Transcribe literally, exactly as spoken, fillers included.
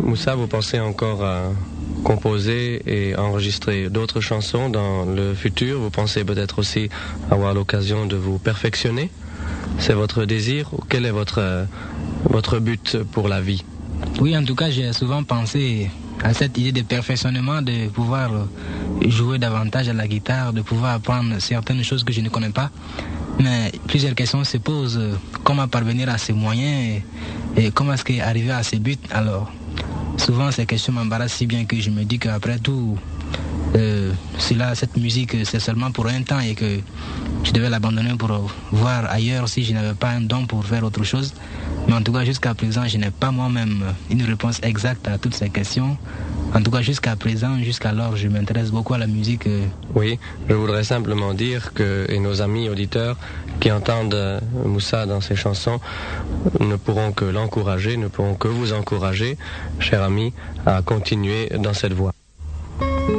Moussa, vous pensez encore à composer et enregistrer d'autres chansons dans le futur? Vous pensez peut-être aussi avoir l'occasion de vous perfectionner? C'est votre désir ou quel est votre, votre but pour la vie? Oui, en tout cas, j'ai souvent pensé à cette idée de perfectionnement, de pouvoir jouer davantage à la guitare, de pouvoir apprendre certaines choses que je ne connais pas. Mais plusieurs questions se posent. Comment parvenir à ces moyens et, et comment est-ce qu'arriver à ces buts? Alors, souvent ces questions m'embarrassent si bien que je me dis qu'après tout, euh, cela, cette musique, c'est seulement pour un temps et que je devais l'abandonner pour voir ailleurs si je n'avais pas un don pour faire autre chose. Mais en tout cas, jusqu'à présent, je n'ai pas moi-même une réponse exacte à toutes ces questions. En tout cas, jusqu'à présent, jusqu'alors, je m'intéresse beaucoup à la musique. Oui, je voudrais simplement dire que et nos amis auditeurs qui entendent Moussa dans ses chansons ne pourront que l'encourager, ne pourront que vous encourager, cher ami, à continuer dans cette voie.